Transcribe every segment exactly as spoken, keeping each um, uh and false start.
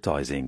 advertising.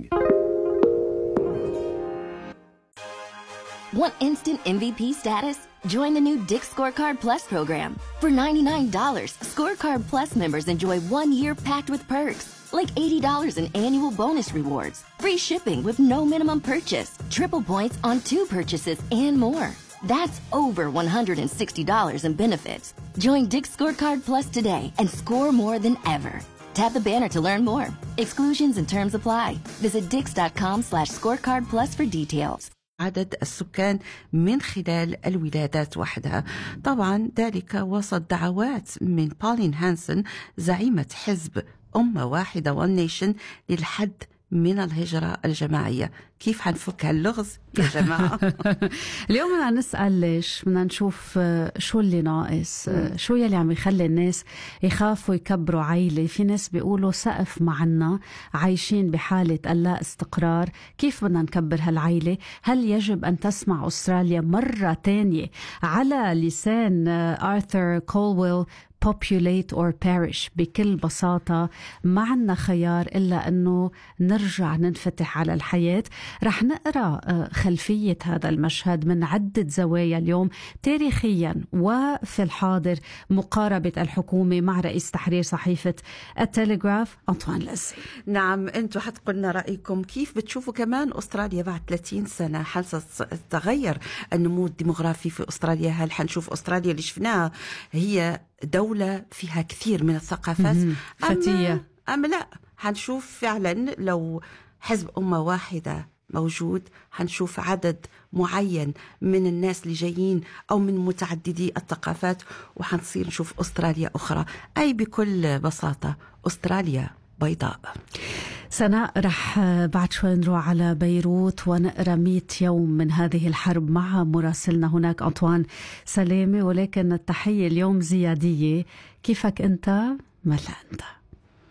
Want instant M V P status? Join the new Dick Scorecard Plus program. For ninety-nine dollars, Scorecard Plus members enjoy one year packed with perks, like eighty dollars in annual bonus rewards, free shipping with no minimum purchase, triple points on two purchases, and more. That's over one hundred sixty dollars in benefits. Join Dick Scorecard Plus today and score more than ever. Tap the banner to learn more. Exclusions and terms apply. Visit dix.com slash scorecard plus for details. عدد السكان من خلال الولادات وحدها. طبعا ذلك وسط دعوات من بولين هانسون زعيمة حزب أمة واحدة One Nation للحد من الهجرة الجماعية. كيف حنفك هاللغز يا جماعة؟ اليوم بدنا نسأل ليش، بدنا نشوف شو اللي ناقص، شو يلي عم يخلي الناس يخافوا يكبروا عيلة. في ناس بيقولوا سقف معنا، عايشين بحالة اللا استقرار، كيف بدنا نكبر هالعيلة؟ هل يجب أن تسمع أستراليا مرة تانية على لسان آرثر كولويل populate or perish؟ بكل بساطة ما عنا خيار إلا أنه نرجع ننفتح على الحياة. رح نقرأ خلفية هذا المشهد من عدة زوايا اليوم، تاريخيا وفي الحاضر، مقاربة الحكومة مع رئيس تحرير صحيفة التلغراف أنطوان لزي. نعم، أنتوا حتقولنا رأيكم كيف بتشوفوا كمان أستراليا بعد ثلاثين سنة؟ هل ستغير النمو الديمغرافي في أستراليا؟ هل حنشوف أستراليا اللي شفناها هي دولة فيها كثير من الثقافات فتية، أم لا حنشوف فعلا لو حزب أمة واحدة موجود حنشوف عدد معين من الناس اللي جايين أو من متعددي الثقافات، وحنصير نشوف أستراليا أخرى. أي بكل بساطة أستراليا بيضاء. سناء، رح بعد شوي نروح على بيروت ونقرأ مئة يوم من هذه الحرب مع مراسلنا هناك أنطوان سلامة، ولكن التحية اليوم زيادية. كيفك أنت؟ ملا أنت؟